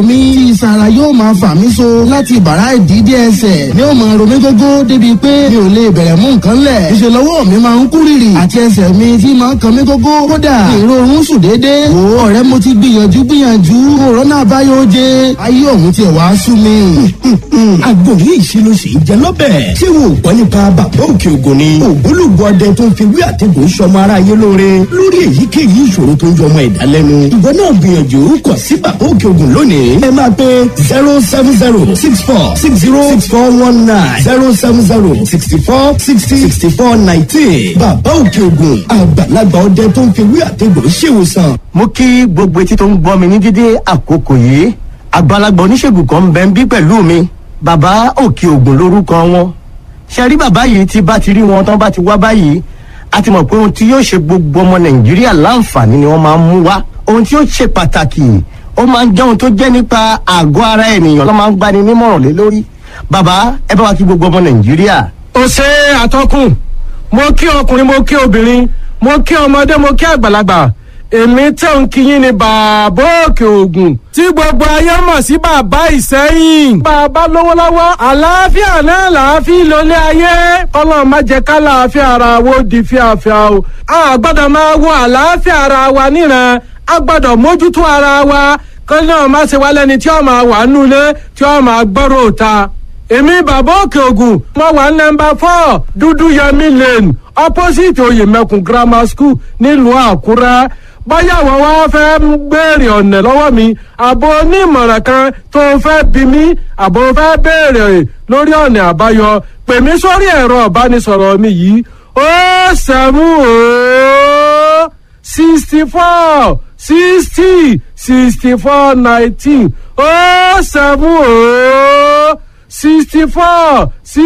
mi ìsara yóò máa fà mí so láti bàrá ìdídé ẹsẹ̀ ni ó máa ro mí gógó débi pé mi ò lè bẹ̀rẹ̀ mú nǹkan lẹ̀. ìṣèlọ́wọ́ mi máa ń kú rìrì àti ẹsẹ̀ mi tí máa ń kan mí gógó. kódà ìrorun sùn déédéé. wò ó ọ̀rẹ́ mo ti gbìyànjú òrónà àbáyọ jẹ ayé ọ̀hún tiẹ̀ wá sú mi. àgbo ní ìṣirò sì ń jẹ lọ́bẹ̀. ṣé wo gbọ́ nípa bàbá òkè ògùn ni. ògbólógbò ọdẹ tó ń fi wí àtẹ̀gùn sọmọ aráyé lóore lórí èyíkéyìí ìṣòro tó ń jọ ọmọ ẹ̀dá lẹ́nu. ìwọ náà gbìyànjú kàn sí bàbá òkè ògùn lónìí. ẹ máa pe 07064646419 07064646419. bàbá òkè ògùn àgbàlagbà ọdẹ tó ń fi wí àtẹ̀gùn ṣèwòsàn. mo kí gbogbo etí tó ń gbọ́ mi ní dídé àkókò yìí. àgbàlagbà oníṣègùn kan ń bẹ ń bí pẹ̀lú mi. bàbá òkè ògùn lórúkọ wọn. ṣe rí bàbá yìí tí bá ti rí wọn tán bá ti wá báyìí a ti mọ̀ pé ohun tí yóò ṣe gbogbo ọmọ nàìjíríà láǹfààní ni wọ́n máa ń mú wá. ohun tí yóò ṣe pàtàkì ó máa ń jẹ́ ohun tó jẹ́ nípa àgọ́ ara ènìyàn ló máa ń gbani nímọ̀ràn lé lórí. bàbá ẹ bá wa kí gbogbo ọmọ nàìjíríà. ó ṣe àtọkùn mo kí ọkùnrin mo kí obìnrin mo kí ọmọdé mo kí àgbàlagbà èmi tẹ̀ ń kíyìn ní bàbá òkè ògùn tí gbogbo ayé mọ̀ sí bàbá ìsẹ́yìn. bàbá lówó lọ́wọ́ àlàáfíà náà làáfíà lólé ayé kọ́lọ́ má jẹ́ ká làáfíà ara wo di fíafíà o. a gbọ́dọ̀ máa wo àlàáfíà ara wa níran a gbọ́dọ̀ mójútó ara wa kọ́lọ́ náà má ṣe wá lẹ́ni tí ó máa wà nulẹ̀ tí ó máa gbọ́rọ̀ òta. èmi bàbá òkè ògùn mo wà nọ́mbà 4 dúdú yẹmí lane opposite oyèmẹkùn grammar school nílùú àkúrẹ́. bóyá àwọn wá fẹ́ béèrè ọ̀nà lọ́wọ́ mi àbò onímọ̀ràn kan tó fẹ́ bí mi àbò fẹ́ béèrè lórí ọ̀nà àbáyọ pè mí sórí ẹ̀rọ ìbánisọ̀rọ̀ mi yìí 64 60 64 19 64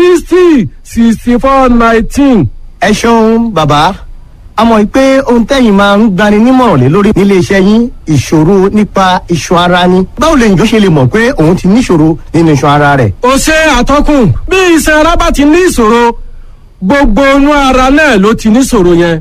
60 64 19. ẹ ṣeun bàbá a mọ̀ pé ohun tẹ́yìn máa ń gbani nímọ̀ràn lé lórí nílé iṣẹ́ yín ìṣòro nípa iṣan ara ni. báwo lè njọ́ ṣe lè mọ̀ pé òun ti níṣòro nínú iṣan ara rẹ̀. ó ṣe àtọkùn bí iṣan ara bá ti ní ìṣòro gbogbo inú ara náà ló ti níṣòro yẹn.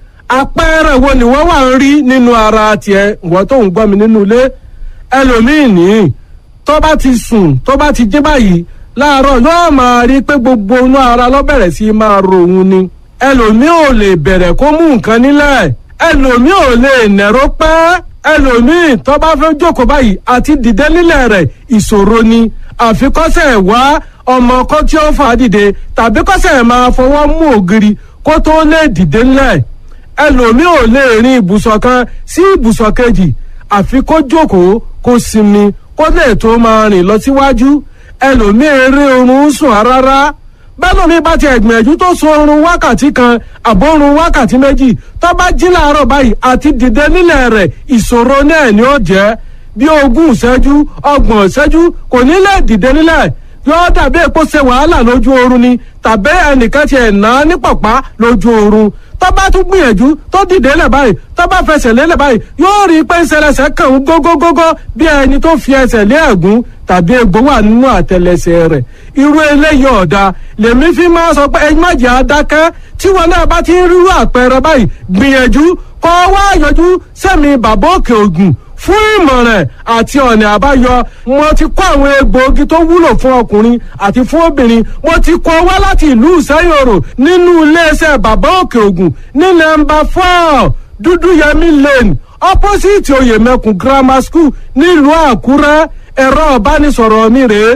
àpẹẹrẹ wo ni wọ́n wà ń rí nínú ara tiẹ̀ wọ́n tó ń gbọ́ mi nínú ilé ẹlòmíì ní tó bá ti sùn tó bá ti jí báyìí láàárọ̀ yóò máa rí pé gbogbo inú ara ló bẹ̀rẹ̀ sí máa ro òun ni ẹlòmíì ò lè bẹ̀rẹ̀ kó mú nǹkan nílẹ̀ ẹlòmíì ò lè nẹ̀rọ pẹ́ ẹlòmíì tó bá fẹ́ jókòó báyìí àti dìde nílẹ̀ rẹ̀ ìṣòro ni àfikọ́sẹ̀ wá ọmọ kan tí ó fà dìde tàbí kọ́sẹ̀ máa fọwọ́ mú ògiri kó tó lè dìde nílẹ̀ ẹlòmíì ò lè rin ibùsọ̀ kan sí ibùsọ̀ kejì àfi kó jókòó kó sinmi kó lè tó máa rìn lọ síwájú ẹlòmíì rí oorun sùn rárá bẹ́ẹ̀ mi bá ti ẹ̀gbìyànjú tó sun oorun wákàtí kan àbórun wákàtí méjì tó bá jí láàárọ̀ báyìí àti dìde nílẹ̀ rẹ̀ ìṣòro náà ni ó jẹ́ bí 20 ìṣẹ́jú 30 ìṣẹ́jú kò ní lè dìde nílẹ̀ yóò dàbí èpo ṣe wàhálà lójú oorun ni tàbí ẹnìkan ti ẹ̀ ná ní pọ̀pá lójú oorun tó bá tún gbìyànjú tó dìde lẹ̀ báyìí tó bá fẹsẹ̀ lélẹ̀ báyìí yóò rí i pé ìṣẹlẹsẹ̀ kàn ń gógógógó bí ẹni tó fi ẹsẹ̀ lé ẹ̀gún tàbí egbò wà nínú àtẹlẹsẹ̀ rẹ̀ irú eléyìí ọ̀dà lèmi fi máa sọ pé ẹ má jẹ́ adákẹ́ tí wọn náà bá ti ń rírú àpẹẹrẹ báyìí gbìyànjú kó wá yọjú sẹ́mi bàbá òkè ògùn fún ìmọ̀ràn àti ọ̀nà àbáyọ mo ti kó àwọn egbòogi tó wúlò fún ọkùnrin àti fún obìnrin mo ti kó wá láti ìlú ìsẹ́yòrò nínú iléeṣẹ́ bàbá òkè ògùn ní nọ́mbà 4 dúdúyẹmí lane opposite oyèmẹkùn grammar school nílùú àkúrẹ́ ẹ̀rọ ìbánisọ̀rọ̀ mi rèé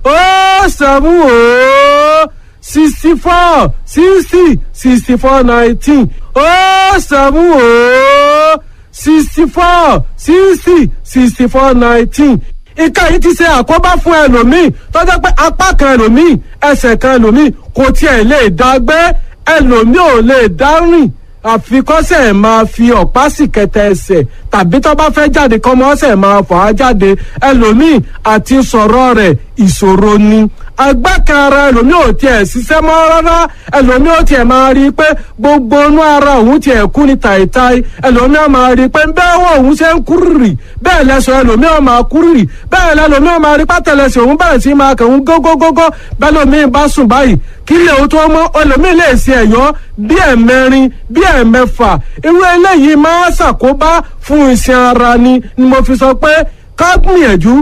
64 60 64 19 64 60 64 19. ìka yìí ti ṣe àkóbá fún ẹlòmíì tó jẹ́ pé apá kan ẹlòmíì ẹsẹ̀ kan ẹlòmíì kò tiẹ̀ lè dá gbé ẹlòmíì ò lè dá rìn àfikọ́sẹ̀ máa fi ọ̀pá sì kẹtẹ ẹsẹ̀ tàbí tó bá fẹ́ jáde kọ́mọ́sẹ̀ máa fà á jáde ẹlòmíì àti sọ̀rọ̀ rẹ̀ ìṣòro ni agbákanra ẹlòmíì ò tiẹ̀ ṣiṣẹ́ mọ́ rárá ẹlòmíì ò tiẹ̀ máa rí i pé gbogbo inú ara òun tiẹ̀ kú ní tàìtàì ẹlòmíì ò máa rí i pé bẹ́ẹ̀ wọ́n òun ṣe ń kúrìrì bẹ́ẹ̀ lẹ́sọ̀ ẹlòmíì ò máa kúrìrì bẹ́ẹ̀ lẹ́lòmíì ò máa rí pátẹ́lẹsẹ̀ òun bẹ̀rẹ̀ sí máa kẹ̀hún gógógógó bẹ́ẹ̀ lòmíì bá sùn báyìí kí lè o tó mọ́ ẹlòmíì lè ṣe ẹ̀yọ́ bí ẹ̀mẹrin bí ẹ̀mẹfà irú eléyìí máa ṣàkóbá fún iṣan ara ni mo fi sọ pé ká gbìyànjú